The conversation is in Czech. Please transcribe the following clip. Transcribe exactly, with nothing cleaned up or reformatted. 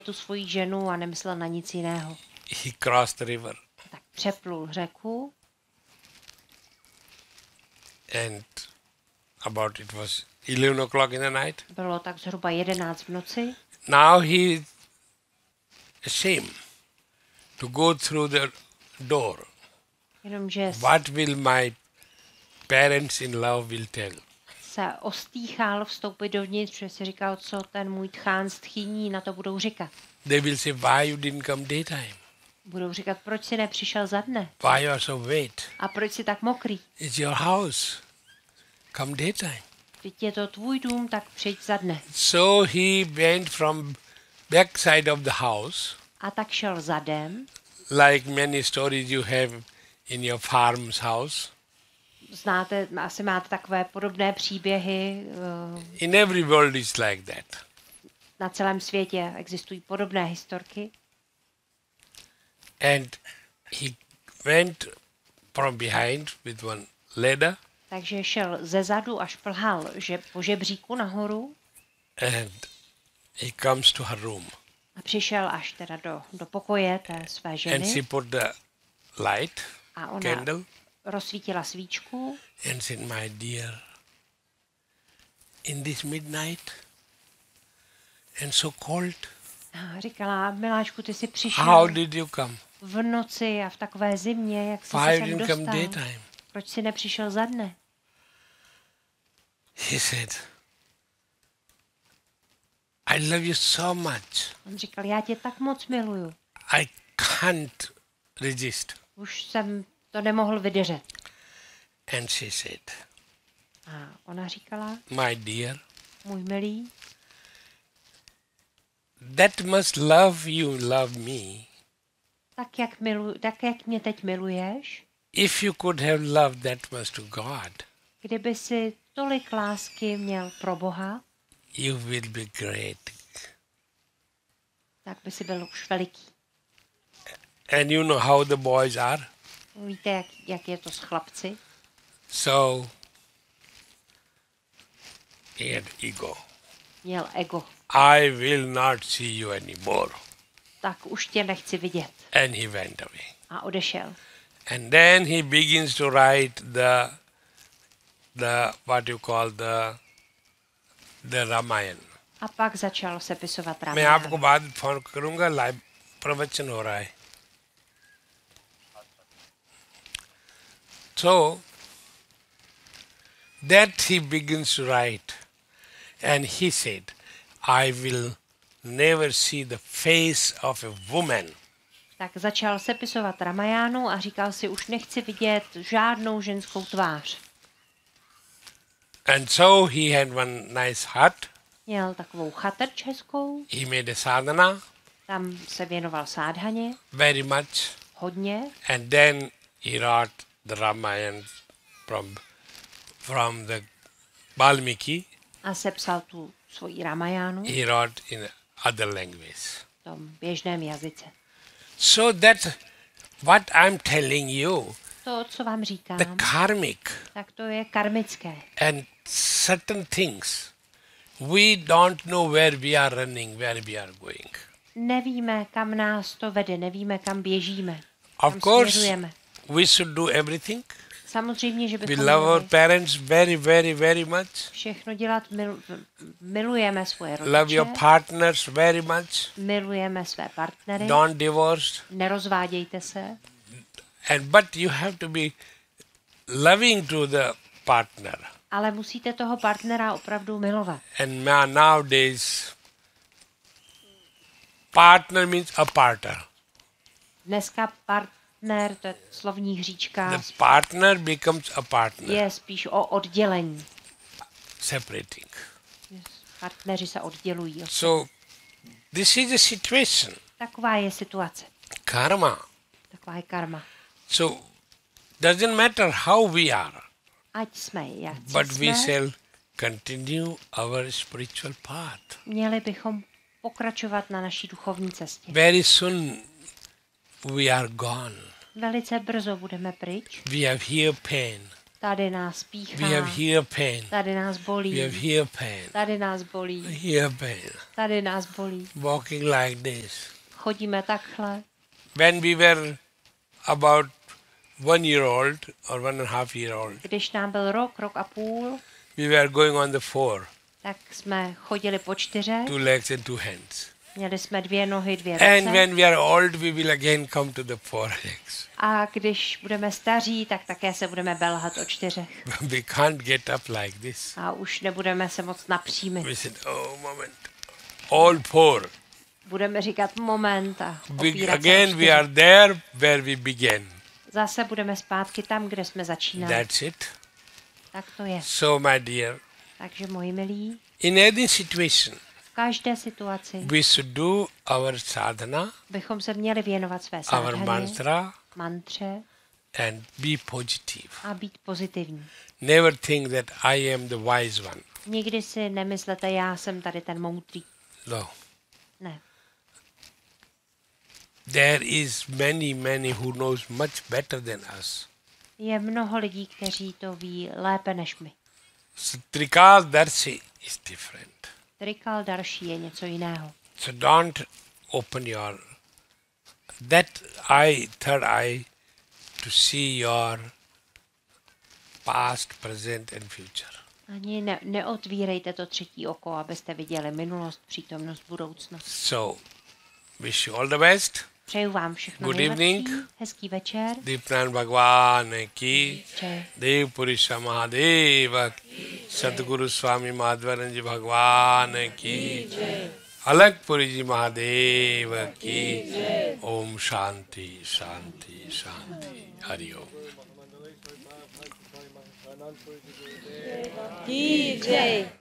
tu svoji ženu a nemyslel na nic jiného. He crossed the river. Tak přeplul řeku. And about it was eleven o'clock in the night. Bylo tak zhruba jedenáct v noci. Now he is ashamed to go through the door. Jenomže What will my parents in love will tell? se ostýchal vstoupit dovnitř, protože si říkal, co ten můj tchán s tchýní na to budou říkat. They will say, why you didn't come daytime? Budou říkat, proč si nepřišel za dne? Why you are so wet? A proč si tak mokrý? It's your house. Come daytime. Teď je to tvůj dům, tak přijď za dne. So he went from back side of the house, A tak šel zadem, like many stories you have in your farm's house. znáte, asi máte takové podobné příběhy, uh, In every world it's like that. na celém světě existují podobné historky. And he went from behind with one ladder Takže šel ze zadu a šplhal že po žebříku nahoru and he comes to her room. a přišel až teda do, do pokoje té své And ženy she put the light, a ona candle, rozsvítila svíčku and said, my dear, in this midnight and so cold, a říkala, miláčku, ty jsi how přišel did you come? v noci a v takové zimě, jak jsi Why se you sem didn't come dostal? daytime? Proč jsi nepřišel za dne? He said, I love you so much. On říkal, já tě tak moc miluju. I can't resist. Už jsem to nemohl vydržet. And she said, A ona říkala, my dear, můj milý, that must love you, love me. tak jak, milu, tak jak mě teď miluješ, If you could have loved that much to God, kdyby si tolik lásky měl pro Boha, you will be great. tak by si byl už veliký. And you know how the boys are. Víte, jak, jak je to s chlapci? So he had ego. Měl ego. I will not see you anymore. Tak už tě nechci vidět. And he went away. A odešel. And then he begins to write the the what you call the the Ramayana. A pak začal sepisovat मैं Ramayana. आपको बाद फोन करूंगा लाइव प्रवचन हो रहा है. So that he begins to write, and he said, I will never see the face of a woman. Tak začal sepisovat Ramajánu a říkal si, už nechci vidět žádnou ženskou tvář. And so he had one nice hut. Měl takovou chatrč hezkou, He made a sadhana tam se věnoval sádhaně very much, hodně and then he wrote the Ramayana from from the Valmiki. a sepsal tu svoji Ramajánu He wrote in other language. v tom běžném jazyce. So that's what I'm telling you. To, co vám říkám, The karmic tak to je karmické. and certain things we don't know where we are running, where we are going. Nevíme, kam nás to vede, nevíme, kam běžíme, Of kam course, směřujeme. we should do everything. Samozřejmě, že We bychom love our měli parents very, very, very much. všechno dělat, mil, milujeme svoje Love rodiče, your partners very much. milujeme své partnery, Don't divorce. nerozvádějte se, And but you have to be loving to the partner. ale musíte toho partnera opravdu milovat. And ma- nowadays, partner means a partner. Dneska partner, to je slovní hříčka, The partner becomes a partner. je spíš o oddělení. Separating. Partneři se oddělují. So this is the situation. Taková je situace. Karma. Taková je karma. So doesn't matter how we are, Ať jsme, jak but we jsme, shall continue our spiritual path. měli bychom pokračovat na naší duchovní cestě. Very soon we are gone. Velice brzo budeme pryč. We have here pain. Tady nás We píchá. have here pain. Tady nás bolí. We have here pain. Tady nás bolí. Here pain. Tady nás bolí. Walking like this. Chodíme takhle. When we were about one year old or one and a half year old, Když nám byl rok, rok a půl, we were going on the four, tak jsme chodili po čtyřech. two legs and two hands. Měli jsme dvě nohy, dvě And ruce. when we are old, we will again come to the four legs. A když budeme staří, tak také se budeme belhat o čtyřech. We can't get up like this. A už nebudeme se moc napřímit. We said, oh, moment. All four. Budeme říkat moment a We, opírat se o again, we čtyři. are there where we began. Zase budeme zpátky tam, kde jsme začínali. That's it. Tak to je. So, my dear, Takže, moji milí, in any situation, v každé situaci we should do our sadhana, bychom se měli věnovat své our sádhaně, mantra, mantře and be positive. a být pozitivní. Never think that I am the wise one. Nikdy si nemyslete, já jsem tady ten moudrý. No. Ne. There is many, many who knows much better than us. Je mnoho lidí, kteří to ví lépe než my. So, Trikaldarshi is different. Trikal Darshi je něco jiného. So don't open your that eye, third eye, to see your past, present and future. Ani ne, neotvírejte to třetí oko, abyste viděli minulost, přítomnost, budoucnost. So wish you all the best. Přeju vám všechno Good nejlepší. evening. Hezký večer. Dipnan Bhagwan ki Přeji. Dev Purusha Mahadeva ki Sadguru Swami Madhvaranji Bhagwan ki Alak Puriji Mahadeva ki Om Shanti Shanti Shanti Hari Om. Ki Jai.